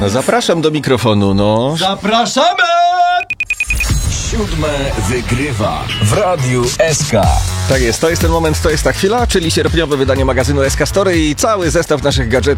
No zapraszam do mikrofonu, no. Zapraszamy! 7 wygrywa w Radiu SK. Tak jest, to jest ten moment, to jest ta chwila, czyli sierpniowe wydanie magazynu SK Story i cały zestaw naszych gadżetów